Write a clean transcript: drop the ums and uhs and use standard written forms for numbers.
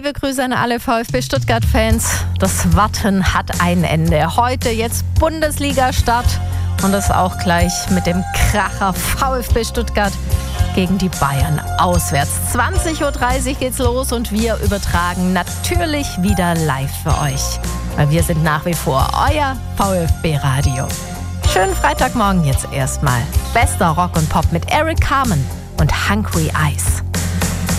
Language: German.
Liebe Grüße an alle VfB Stuttgart-Fans. Das Warten hat ein Ende. Heute jetzt Bundesliga-Start und das auch gleich mit dem Kracher VfB Stuttgart gegen die Bayern auswärts. 20.30 Uhr geht's los und wir übertragen natürlich wieder live für euch. Weil wir sind nach wie vor euer VfB-Radio. Schönen Freitagmorgen jetzt erstmal. Bester Rock und Pop mit Eric Carmen und Hungry Eyes.